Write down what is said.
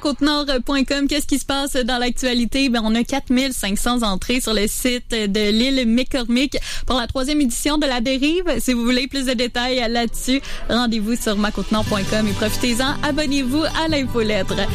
Côte-Nord.com, qu'est-ce qui se passe dans l'actualité? Ben, on a 4500 entrées sur le site de l'île McCormick pour la 3e édition de La Dérive. Si vous voulez plus de détails là-dessus, rendez-vous sur macôtenord.com et profitez-en. Abonnez-vous à l'infolettre.